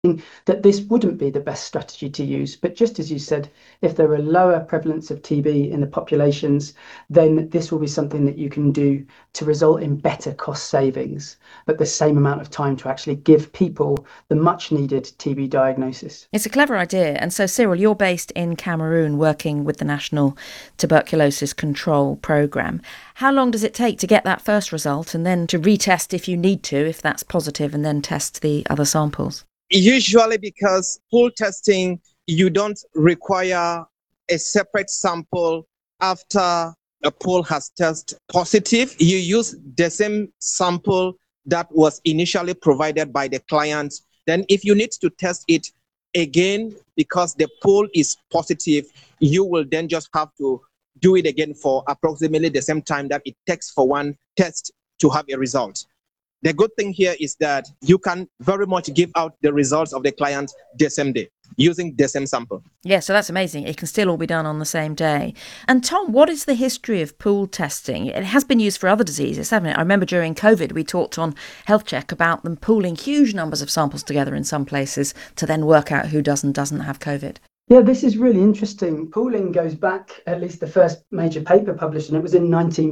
that this wouldn't be the best strategy to use. But just as you said, if there are lower prevalence of TB in the populations, then this will be something that you can do to result in better cost savings, but the same amount of time to actually give people the much needed TB diagnosis. It's a clever idea. And so, Cyril, you're based in Cameroon working with the National Tuberculosis Control Programme. How long does it take to get that first result and then to retest if you need to, if that's positive, and then test the other samples? Usually, because pool testing, you don't require a separate sample after a pool has tested positive. You use the same sample that was initially provided by the client. Then if you need to test it again because the pool is positive, you will then just have to do it again for approximately the same time that it takes for one test to have a result. The good thing here is that you can very much give out the results of the client the same day using the same sample. Yeah, so that's amazing. It can still all be done on the same day. And Tom, what is the history of pool testing? It has been used for other diseases, hasn't it? I remember during COVID, we talked on Health Check about them pooling huge numbers of samples together in some places to then work out who does and doesn't have COVID. Yeah, this is really interesting. Pooling goes back, at least the first major paper published, and it was in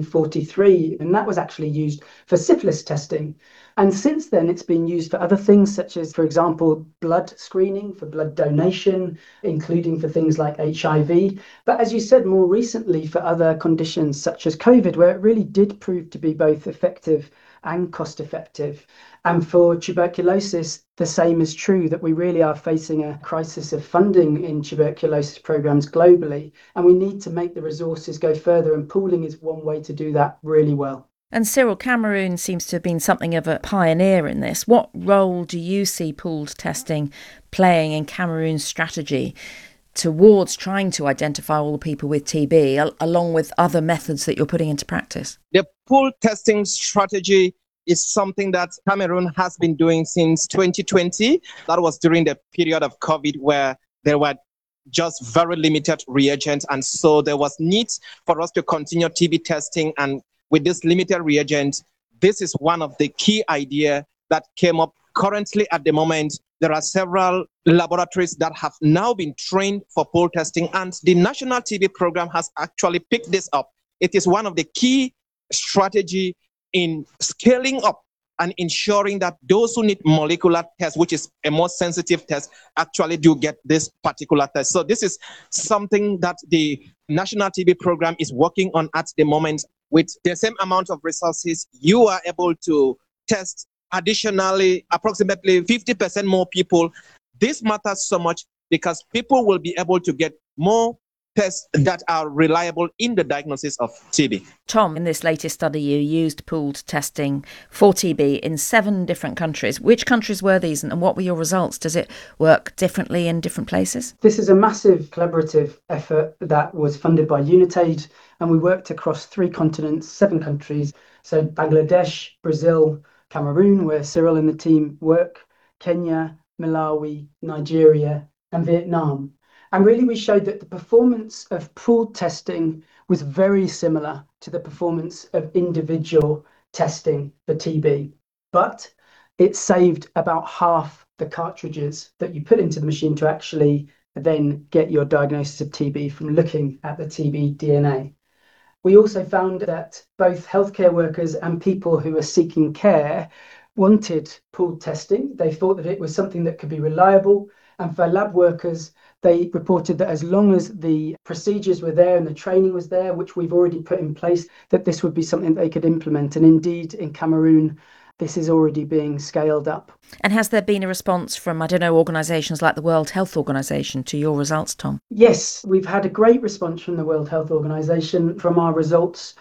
1943, and that was actually used for syphilis testing. And since then, it's been used for other things, such as, for example, blood screening, for blood donation, including for things like HIV. But as you said, more recently, for other conditions such as COVID, where it really did prove to be both effective and cost effective. And for tuberculosis, the same is true, that we really are facing a crisis of funding in tuberculosis programs globally, and we need to make the resources go further, and pooling is one way to do that really well. And Cyril, Cameroon seems to have been something of a pioneer in this. What role do you see pooled testing playing in Cameroon's strategy towards trying to identify all the people with TB, along with other methods that you're putting into practice? The pool testing strategy is something that Cameroon has been doing since 2020. That was during the period of COVID where there were just very limited reagents. And so there was need for us to continue TB testing. And with this limited reagent, this is one of the key ideas that came up. Currently, at the moment, there are several laboratories that have now been trained for pool testing, and the National TB Program has actually picked this up. It is one of the key strategy in scaling up and ensuring that those who need molecular tests, which is a more sensitive test, actually do get this particular test. So this is something that the National TB Program is working on at the moment. With the same amount of resources, you are able to test additionally approximately 50% more people. This matters so much because people will be able to get more tests that are reliable in the diagnosis of TB. Tom, in this latest study, you used pooled testing for TB in 7 different countries. Which countries were these and what were your results? Does it work differently in different places? This is a massive collaborative effort that was funded by Unitaid, and we worked across 3 continents, 7 countries. So Bangladesh, Brazil, Cameroon, where Cyril and the team work, Kenya, Malawi, Nigeria, and Vietnam. And really, we showed that the performance of pooled testing was very similar to the performance of individual testing for TB. But it saved about half the cartridges that you put into the machine to actually then get your diagnosis of TB from looking at the TB DNA. We also found that both healthcare workers and people who are seeking care wanted pooled testing. They thought that it was something that could be reliable. And for lab workers, they reported that as long as the procedures were there and the training was there, which we've already put in place, that this would be something they could implement. And indeed, in Cameroon, this is already being scaled up. And has there been a response from, organisations like the World Health Organization to your results, Tom? Yes, we've had a great response from the World Health Organization from our results.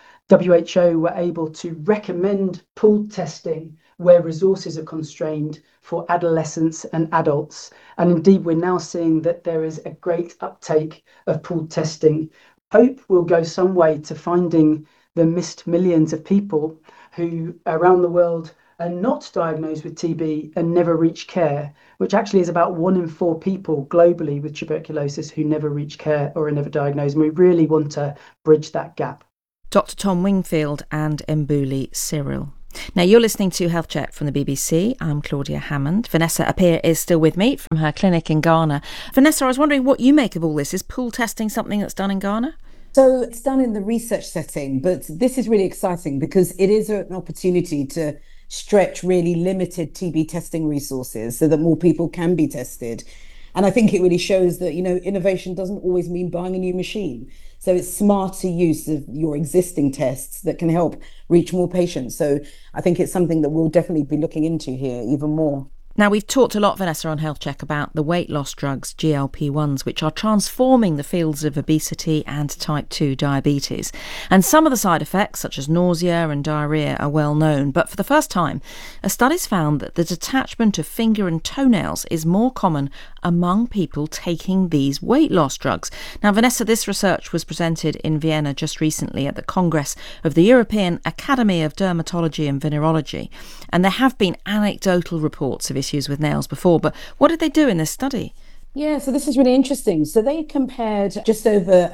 WHO were able to recommend pooled testing where resources are constrained for adolescents and adults. And indeed, we're now seeing that there is a great uptake of pooled testing. Hope will go some way to finding the missed millions of people who around the world are not diagnosed with TB and never reach care, which actually is about 1 in 4 people globally with tuberculosis who never reach care or are never diagnosed. And we really want to bridge that gap. Dr. Tom Wingfield and Mbuli Cyril. Now, you're listening to Health Check from the BBC. I'm Claudia Hammond. Vanessa Appiah is still with me from her clinic in Ghana. Vanessa, I was wondering what you make of all this. Is pool testing something that's done in Ghana? So it's done in the research setting, but this is really exciting because it is an opportunity to stretch really limited TB testing resources so that more people can be tested. And I think it really shows that, innovation doesn't always mean buying a new machine. So it's smarter use of your existing tests that can help reach more patients. So I think it's something that we'll definitely be looking into here even more. Now, we've talked a lot, Vanessa, on Health Check about the weight loss drugs, GLP-1s, which are transforming the fields of obesity and type 2 diabetes. And some of the side effects, such as nausea and diarrhoea, are well known. But for the first time, a study's found that the detachment of finger and toenails is more common among people taking these weight loss drugs. Now, Vanessa, this research was presented in Vienna just recently at the Congress of the European Academy of Dermatology and Venereology. And there have been anecdotal reports of issues with nails before, but what did they do in this study? Yeah, so this is really interesting. So they compared just over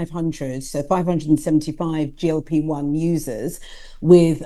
575 GLP-1 users with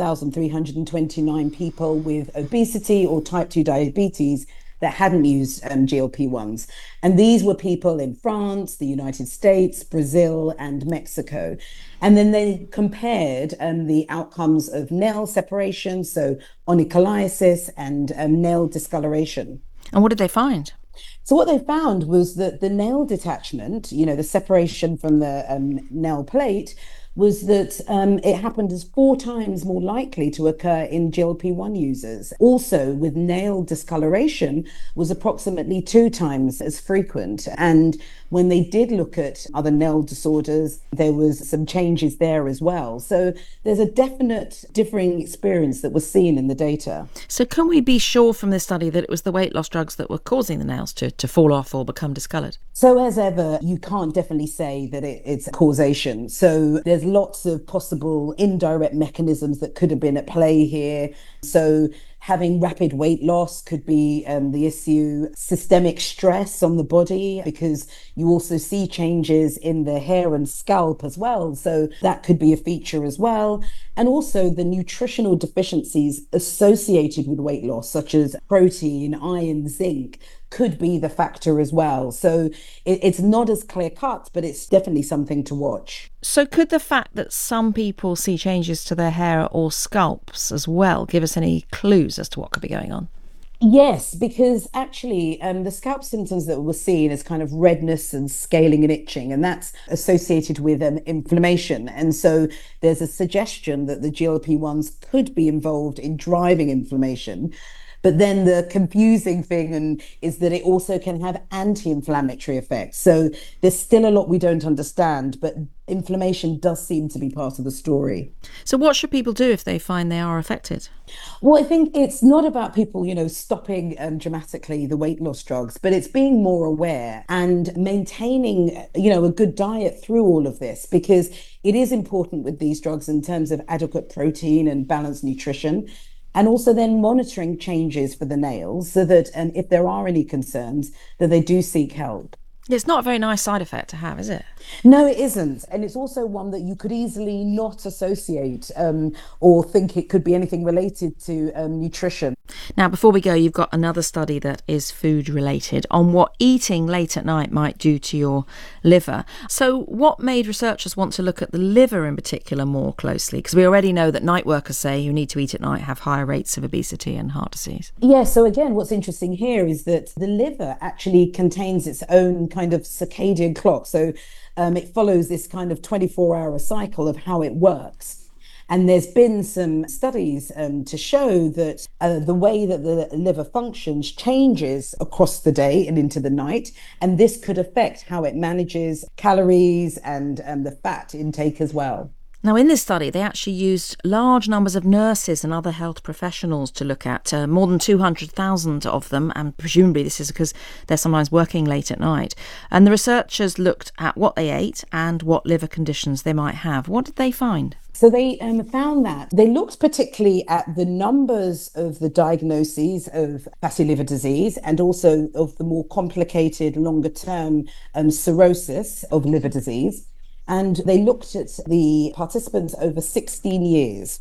1,329 people with obesity or type 2 diabetes that hadn't used GLP-1s. And these were people in France, the United States, Brazil, and Mexico. And then they compared the outcomes of nail separation, so onycholysis and nail discoloration. And what did they find? So what they found was that the nail detachment, the separation from the nail plate, was that it happened as 4 times more likely to occur in GLP-1 users. Also, with nail discoloration, was approximately 2 times as frequent. And when they did look at other nail disorders, there was some changes there as well. So there's a definite differing experience that was seen in the data. So can we be sure from this study that it was the weight loss drugs that were causing the nails to fall off or become discoloured? So as ever, you can't definitely say that it's causation. So there's lots of possible indirect mechanisms that could have been at play here. So having rapid weight loss could be the issue. Systemic stress on the body, because you also see changes in the hair and scalp as well. So that could be a feature as well. And also the nutritional deficiencies associated with weight loss, such as protein, iron, zinc, could be the factor as well. So it's not as clear cut, but it's definitely something to watch. So could the fact that some people see changes to their hair or scalps as well give us any clues as to what could be going on? Yes, because actually the scalp symptoms that we're seeing is kind of redness and scaling and itching, and that's associated with inflammation. And so there's a suggestion that the GLP-1s could be involved in driving inflammation. But then the confusing thing is that it also can have anti-inflammatory effects. So there's still a lot we don't understand, but inflammation does seem to be part of the story. So what should people do if they find they are affected? Well, I think it's not about people, stopping dramatically the weight loss drugs, but it's being more aware and maintaining, a good diet through all of this, because it is important with these drugs in terms of adequate protein and balanced nutrition. And also then monitoring changes for the nails so that if there are any concerns, that they do seek help. It's not a very nice side effect to have, is it? No, it isn't. And it's also one that you could easily not associate or think it could be anything related to nutrition. Now, before we go, you've got another study that is food related on what eating late at night might do to your liver. So what made researchers want to look at the liver in particular more closely? Because we already know that night workers say who need to eat at night have higher rates of obesity and heart disease. Yeah, so again, what's interesting here is that the liver actually contains its own kind of circadian clock. So it follows this kind of 24-hour cycle of how it works. And there's been some studies to show that the way that the liver functions changes across the day and into the night. And this could affect how it manages calories and the fat intake as well. Now, in this study, they actually used large numbers of nurses and other health professionals to look at, more than 200,000 of them, and presumably this is because they're sometimes working late at night. And the researchers looked at what they ate and what liver conditions they might have. What did they find? So they found that they looked particularly at the numbers of the diagnoses of fatty liver disease and also of the more complicated longer term cirrhosis of liver disease. And they looked at the participants over 16 years.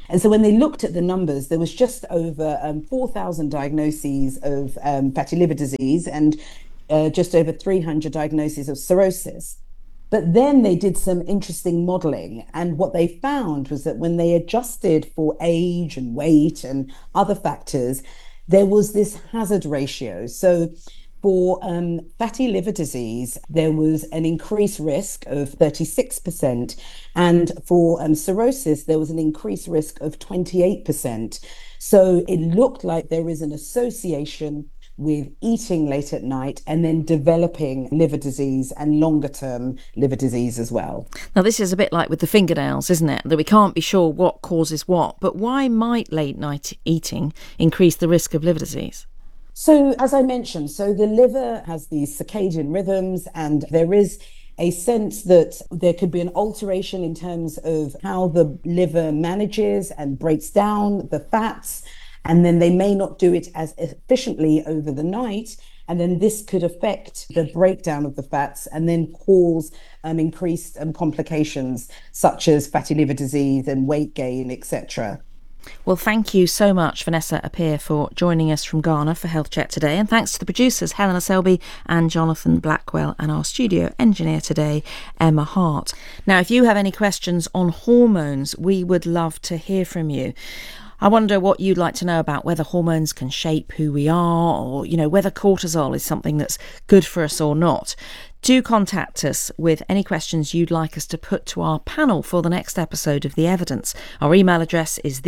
And so when they looked at the numbers, there was just over 4,000 diagnoses of fatty liver disease and just over 300 diagnoses of cirrhosis. But then they did some interesting modeling. And what they found was that when they adjusted for age and weight and other factors, there was this hazard ratio. So for fatty liver disease, there was an increased risk of 36%. And for cirrhosis, there was an increased risk of 28%. So it looked like there is an association with eating late at night and then developing liver disease and longer term liver disease as well. Now, this is a bit like with the fingernails, isn't it? That we can't be sure what causes what. But why might late night eating increase the risk of liver disease? So, as I mentioned, so the liver has these circadian rhythms, and there is a sense that there could be an alteration in terms of how the liver manages and breaks down the fats. And then they may not do it as efficiently over the night. And then this could affect the breakdown of the fats and then cause increased complications such as fatty liver disease and weight gain, etc. Well, thank you so much, Vanessa Appiah, for joining us from Ghana for Health Check today. And thanks to the producers, Helena Selby and Jonathan Blackwell, and our studio engineer today, Emma Hart. Now, if you have any questions on hormones, we would love to hear from you. I wonder what you'd like to know about whether hormones can shape who we are, or, whether cortisol is something that's good for us or not. Do contact us with any questions you'd like us to put to our panel for the next episode of The Evidence. Our email address is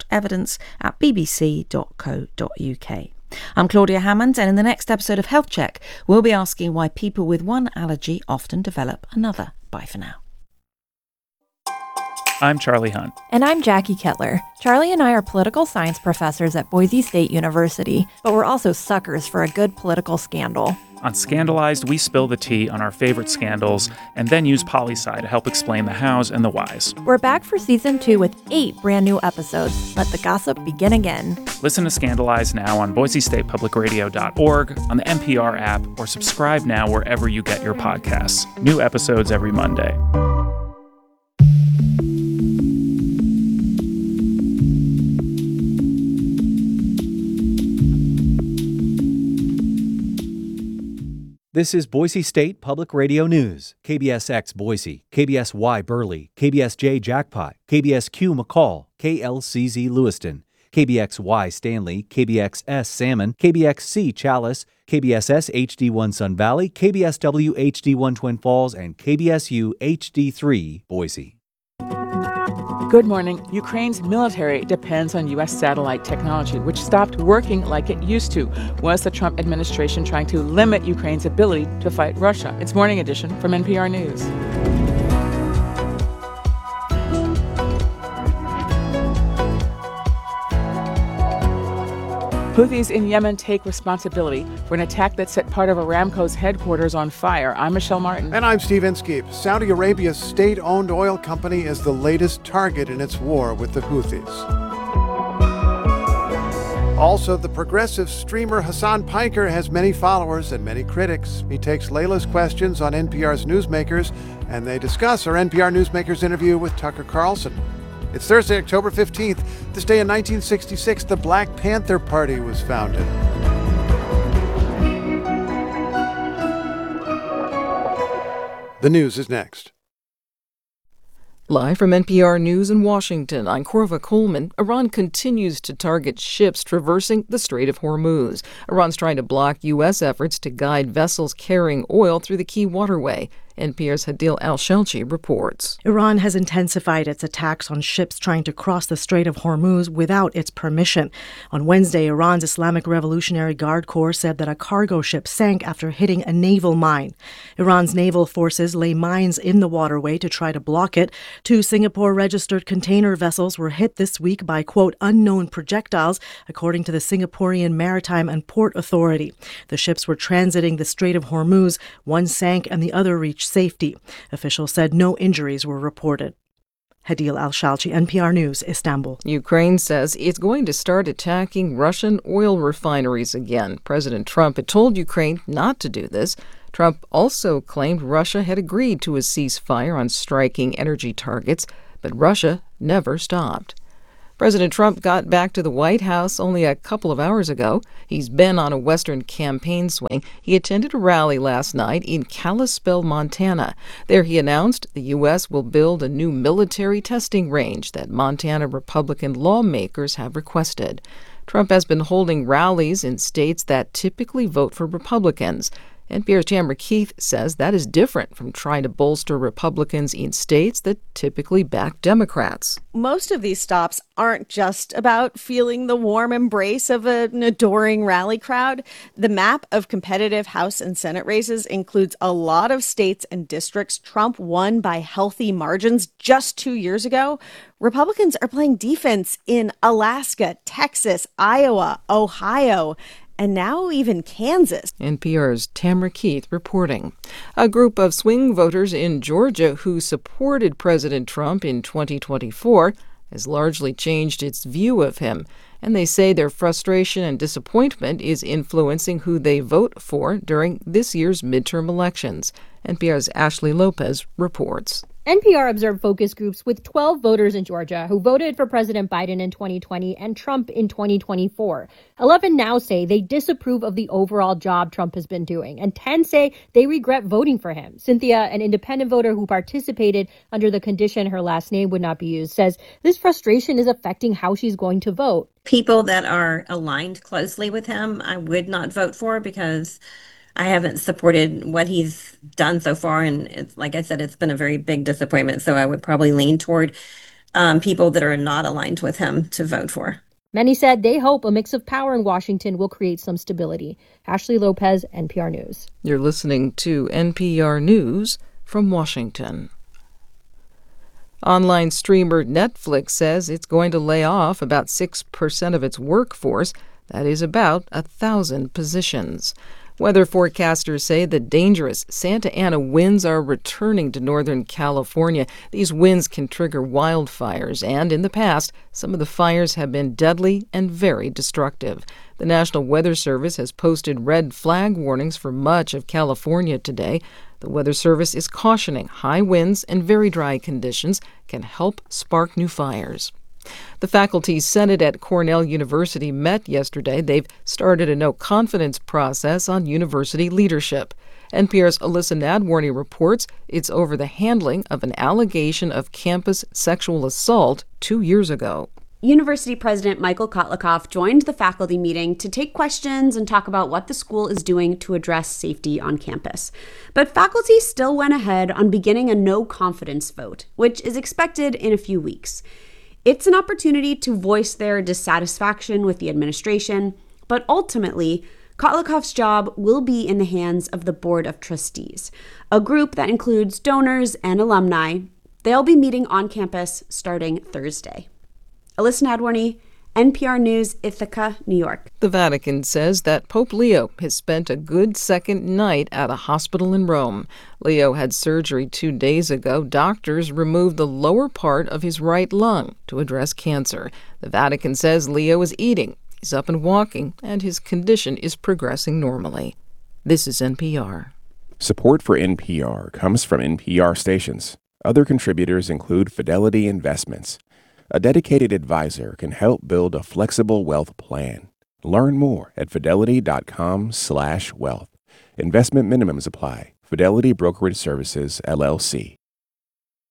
the.evidence@bbc.co.uk. I'm Claudia Hammond, and in the next episode of Health Check, we'll be asking why people with one allergy often develop another. Bye for now. I'm Charlie Hunt. And I'm Jackie Kettler. Charlie and I are political science professors at Boise State University, but we're also suckers for a good political scandal. On Scandalized, we spill the tea on our favorite scandals and then use poli-sci to help explain the hows and the whys. We're back for season 2 with 8 brand new episodes. Let the gossip begin again. Listen to Scandalized now on BoiseStatePublicRadio.org, on the NPR app, or subscribe now wherever you get your podcasts. New episodes every Monday. This is Boise State Public Radio News. KBSX Boise, KBSY Burley, KBSJ Jackpot, KBSQ McCall, KLCZ Lewiston, KBXY Stanley, KBXS Salmon, KBXC Chalice, KBSS HD1 Sun Valley, KBSW HD1 Twin Falls, and KBSU HD3 Boise. Good morning. Ukraine's military depends on U.S. satellite technology, which stopped working like it used to. Was the Trump administration trying to limit Ukraine's ability to fight Russia? It's Morning Edition from NPR News. Houthis in Yemen take responsibility for an attack that set part of Aramco's headquarters on fire. I'm Michelle Martin. And I'm Steve Inskeep. Saudi Arabia's state-owned oil company is the latest target in its war with the Houthis. Also, the progressive streamer Hassan Piker has many followers and many critics. He takes Layla's questions on NPR's Newsmakers, and they discuss our NPR Newsmakers interview with Tucker Carlson. It's Thursday, October 15th. This day in 1966, the Black Panther Party was founded. The news is next. Live from NPR News in Washington, I'm Corva Coleman. Iran continues to target ships traversing the Strait of Hormuz. Iran's trying to block U.S. efforts to guide vessels carrying oil through the key waterway. NPR's Hadil Al-Shelchi reports. Iran has intensified its attacks on ships trying to cross the Strait of Hormuz without its permission. On Wednesday, Iran's Islamic Revolutionary Guard Corps said that a cargo ship sank after hitting a naval mine. Iran's naval forces lay mines in the waterway to try to block it. 2 Singapore-registered container vessels were hit this week by, quote, unknown projectiles, according to the Singaporean Maritime and Port Authority. The ships were transiting the Strait of Hormuz. One sank and the other reached safety. Officials said no injuries were reported. Hadil Al-Shalchi, NPR News, Istanbul. Ukraine says it's going to start attacking Russian oil refineries again. President Trump had told Ukraine not to do this. Trump also claimed Russia had agreed to a ceasefire on striking energy targets, but Russia never stopped. President Trump got back to the White House only a couple of hours ago. He's been on a Western campaign swing. He attended a rally last night in Kalispell, Montana. There he announced the U.S. will build a new military testing range that Montana Republican lawmakers have requested. Trump has been holding rallies in states that typically vote for Republicans. NPR's Tamara Keith says that is different from trying to bolster Republicans in states that typically back Democrats. Most of these stops aren't just about feeling the warm embrace of an adoring rally crowd. The map of competitive House and Senate races includes a lot of states and districts Trump won by healthy margins just 2 years ago. Republicans are playing defense in Alaska, Texas, Iowa, Ohio, and now even Kansas. NPR's Tamara Keith reporting. A group of swing voters in Georgia who supported President Trump in 2024 has largely changed its view of him, and they say their frustration and disappointment is influencing who they vote for during this year's midterm elections. NPR's Ashley Lopez reports. NPR observed focus groups with 12 voters in Georgia who voted for President Biden in 2020 and Trump in 2024. 11 now say they disapprove of the overall job Trump has been doing, and 10 say they regret voting for him. Cynthia, an independent voter who participated under the condition her last name would not be used, says this frustration is affecting how she's going to vote. People that are aligned closely with him, I would not vote for because I haven't supported what he's done so far. And it's, like I said, it's been a very big disappointment. So I would probably lean toward people that are not aligned with him to vote for. Many said they hope a mix of power in Washington will create some stability. Ashley Lopez, NPR News. You're listening to NPR News from Washington. Online streamer Netflix says it's going to lay off about 6% of its workforce. That is about 1,000 positions. Weather forecasters say the dangerous Santa Ana winds are returning to Northern California. These winds can trigger wildfires, and in the past, some of the fires have been deadly and very destructive. The National Weather Service has posted red flag warnings for much of California today. The Weather Service is cautioning high winds and very dry conditions can help spark new fires. The Faculty Senate at Cornell University met yesterday. They've started a no-confidence process on university leadership. NPR's Alyssa Nadworny reports it's over the handling of an allegation of campus sexual assault 2 years ago. University President Michael Kotlikoff joined the faculty meeting to take questions and talk about what the school is doing to address safety on campus. But faculty still went ahead on beginning a no-confidence vote, which is expected in a few weeks. It's an opportunity to voice their dissatisfaction with the administration, but ultimately, Kotlikoff's job will be in the hands of the Board of Trustees, a group that includes donors and alumni. They'll be meeting on campus starting Thursday. Alyssa Nadworny, NPR News, Ithaca, New York. The Vatican says that Pope Leo has spent a good second night at a hospital in Rome. Leo had surgery 2 days ago. Doctors removed the lower part of his right lung to address cancer. The Vatican says Leo is eating, he's up and walking, and his condition is progressing normally. This is NPR. Support for NPR comes from NPR stations. Other contributors include Fidelity Investments. A dedicated advisor can help build a flexible wealth plan. Learn more at fidelity.com/wealth. Investment minimums apply. Fidelity Brokerage Services, LLC.